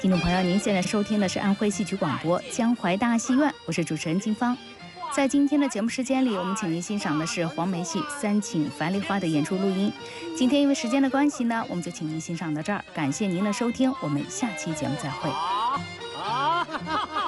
听众朋友，您现在收听的是安徽戏曲广播江淮大戏院，我是主持人金芳。在今天的节目时间里，我们请您欣赏的是黄梅戏《三请樊梨花》的演出录音。今天因为时间的关系呢，我们就请您欣赏到这儿，感谢您的收听，我们下期节目再会。